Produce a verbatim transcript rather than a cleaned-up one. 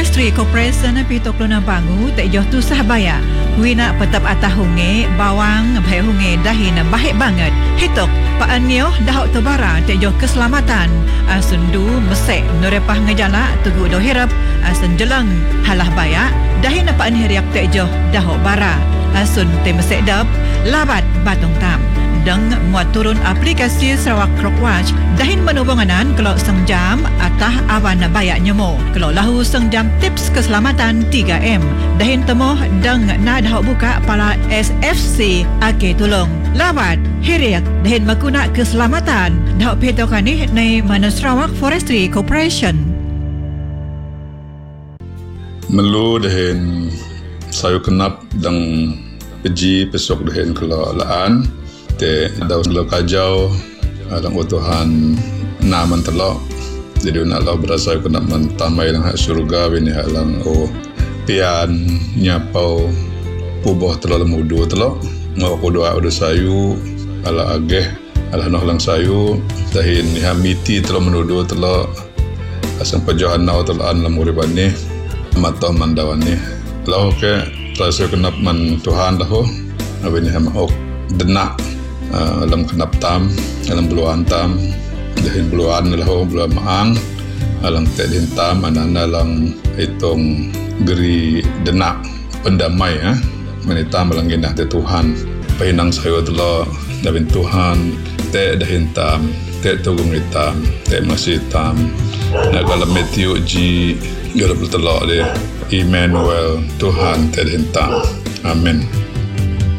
Forestry Corporation pitok luna bangu tak joh tu sah baya. Wina petap atah hunge bawang bae hunge dahin baik banget. Hitok paanyo dahok tebara tak joh keselamatan. Asundu mesek norepah ngejala tugu do hirap asun jelang halah baya dahin paan hiriak tak joh dahok bara. Asun te mesek dap labat batong tam. Deng muat turun aplikasi Sarawak Crockwatch dahin menubunganan kalau sengjam atah awan bayak nyemo. Kalau lahu sengjam tips keselamatan tiga M. Dahin temoh deng na dahok buka pala S F C ake tulung. Lawat hiriak dahin makuna keselamatan dahok petokan ni nei mana Sarawak Forestry Corporation. Melu dahin sayu kenap deng peji pesok dahin kalau laan te daun lo kajau alang utuhan naman telok jadi nak lo berasa kena mentamai lang hak surga bini halang o pian nyapau puboh telok lemudu telok ngau ko doa udah sayu ala ageh ala noh lang sayu dahin hamiti telok menudu telok asang pajohan nau telokan lemuriban ni matah mandawan ni lau ke rasa kena man Tuhan lahu abini hamok denak Uh, alam kenap tam, alam beluan tam, dahin beluan lahu beluan maang, alang tedin tam, ananda alang hitong geri denak pendamai eh, manitam alang indah te Tuhan, pahinang sayo telo dahin Tuhan, te dahin tam, te tugung hitam, te masih tam, nagalam Matthew G, galap telo de Emmanuel Tuhan te dahin tam, amin.